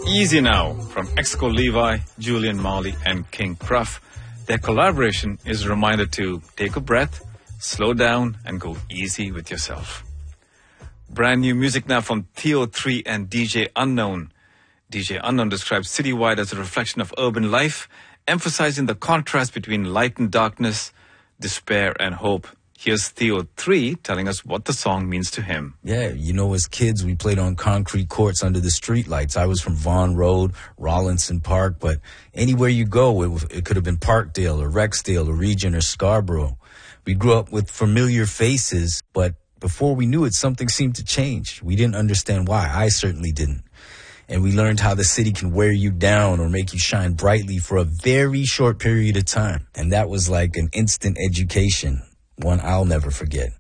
Easy Now from Exco Levi, Julian Marley, and King Cruff. Their collaboration is a reminder to take a breath, slow down, and go easy with yourself. Brand new music now from Theo 3 and DJ Unknown. DJ Unknown describes Citywide as a reflection of urban life, emphasizing the contrast between light and darkness, despair and hope. Here's Theo 3 telling us what the song means to him. Yeah, you know, as kids, we played on concrete courts under the streetlights. I was from Vaughan Road, Rollinson Park, but anywhere you go, it could have been Parkdale or Rexdale or Regent or Scarborough. We grew up with familiar faces, but before we knew it, something seemed to change. We didn't understand why. I certainly didn't. And we learned how the city can wear you down or make you shine brightly for a very short period of time. And that was like an instant education, one I'll never forget.